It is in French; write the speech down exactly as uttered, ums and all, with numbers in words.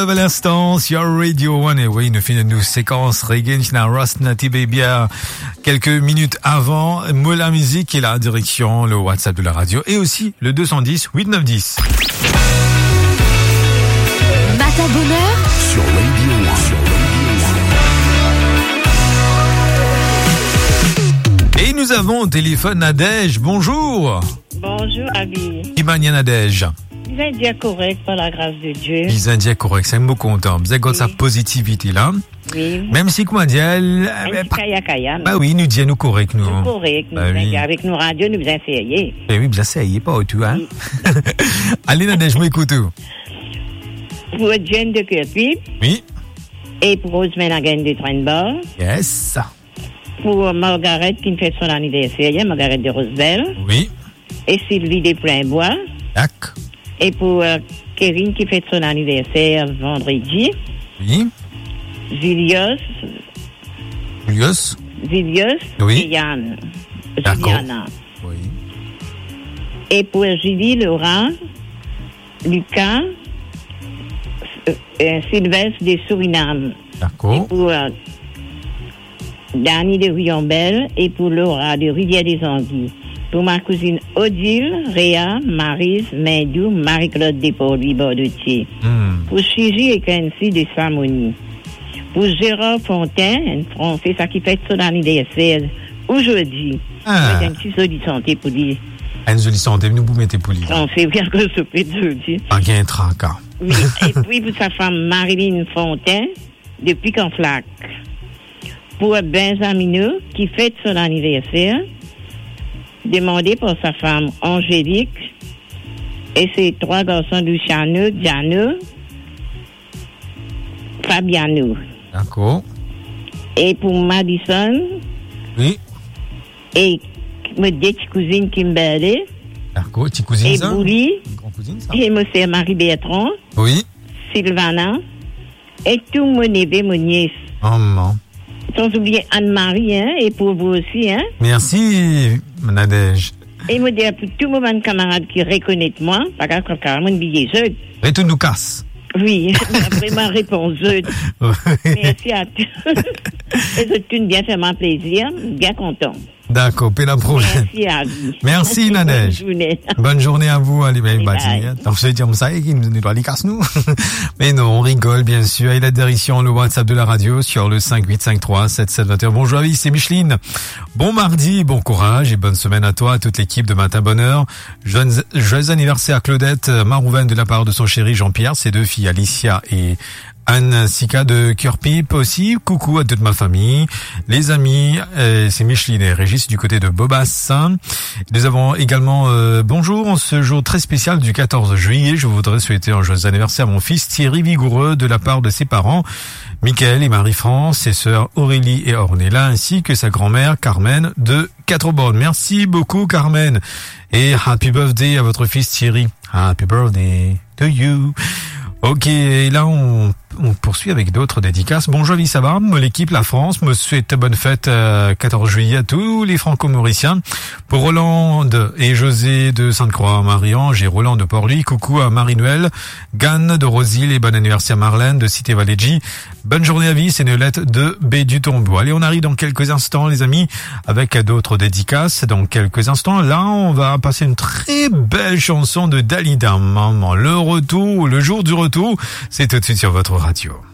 À l'instant sur Radio One, et oui, nous finissons nos séquences Regan Ross Nati Baby quelques minutes avant. Mola Musique et la direction, le WhatsApp de la radio et aussi le deux cent dix huit neuf dix. Matin Bonheur sur Radio One. Sur Radio One. Et nous avons au téléphone Nadège. Bonjour. Bonjour, Abi. Imania Nadège. Les Indiens corrects, par la grâce de Dieu. Les Indiens corrects, c'est un mot content. Vous avez sa positivité là. Oui. Même si, comment dire, Kaya Kaya. bah oui, nous disons nous corrects, nous. Nous corrects, nous. Bah oui. Avec nos radios, nous bien essayés. Eh oui, bien essayé, pas au tout, hein. Oui. Allez, Nadège, moi écoute. Pour Jane de Kirkby. Oui. Et pour Rosemary Again de Trenbord. Yes. Pour Margaret qui me fait son anniversaire, Margaret de Rosebelle. Oui. Et Sylvie des Plainbois. D'accord. Et pour euh, Kevin qui fête son anniversaire vendredi. Oui. Julius. Julius. Julius. Oui. Et Yann. D'accord. Juliana. Oui. Et pour Julie, Laurent, Lucas, euh, euh, Sylvestre de Suriname. D'accord. Et pour euh, Dany de Riombelle et pour Laura de Rivière des Anguilles. Pour ma cousine Odile, Réa, Maryse, Mendou, Marie-Claude Despolis, Bordeutier. Mm. Pour Chigi et Kensi de Samonie. Pour Gérard Fontaine, un Français, ça qui fête son anniversaire aujourd'hui. Ah. Avec un petit saut de santé pour lui. Une jolie santé, nous vous mettez pour lui. On sait bien que ce fait aujourd'hui. Pas gain tracas. Oui, et puis pour sa femme Marilyn Fontaine, depuis Conflac. Pour Benjamino, qui fête son anniversaire, demandé pour sa femme Angélique et ses trois garçons Luciano, Giano, Fabiano. D'accord. Et pour Madison Oui. et mes deux petites cousines Kimberly D'accord. Petite cousine, et ça? Bouli Grand cousine, ça? et ma sœur Marie-Bertrand, Oui. Sylvana et tout mon neveu, mon nièce. Oh, non. Sans oublier Anne-Marie, hein, et pour vous aussi, hein. Merci, Nadège. Et me dire pour tout mon camarade qui reconnaît moi, parce que carrément billet jeune. Retourne nous casse. Oui, vraiment réponse jeune. Merci à tous. Et c'est une bien fait mon plaisir, bien content. D'accord, puis la prochaine. Merci à vous. Merci, Nadège. Bonne journée. Bonne journée à vous, allez, ben, Bye bah, bye. attends, je vais dire ça, et qui nous nettoie les casses, nous. Mais non, on rigole, bien sûr. Et la direction, le WhatsApp de la radio sur le cinq huit cinq trois sept sept deux un. Bonjour, oui, c'est Micheline. Bon mardi, bon courage et bonne semaine à toi, à toute l'équipe de Matin Bonheur. Joyeux, joyeux anniversaire à Claudette Marouven de la part de son chéri Jean-Pierre, ses deux filles Alicia et Anne Sika de Cœur-Pipe aussi. Coucou à toute ma famille, les amis, euh, c'est Micheline et Régis du côté de Bobassin. Nous avons également euh, bonjour en ce jour très spécial du quatorze juillet. Je voudrais souhaiter un joyeux anniversaire à mon fils Thierry Vigoureux de la part de ses parents Michael et Marie-France, ses sœurs Aurélie et Ornella, ainsi que sa grand-mère Carmen de Quatre-Bornes. Merci beaucoup Carmen et happy birthday à votre fils Thierry. Happy birthday to you. Ok, et là on, on poursuit avec d'autres dédicaces. Bonjour, oui, ça va? L'équipe, la France, me souhaite bonne fête euh, quatorze juillet à tous les franco-mauriciens. Pour Roland et José de Sainte-Croix, Marie-Ange et Roland de Port-Louis, coucou à Marie-Noël, Gann de Rosille et bon anniversaire Marlène de Cité-Valégie. Bonne journée à vie, c'est Nolette de Baie du Tombeau. Allez, on arrive dans quelques instants, les amis, avec d'autres dédicaces. Dans quelques instants, là, on va passer une très belle chanson de Dalida, maman. Le retour, le jour du retour, c'est tout de suite sur votre radio.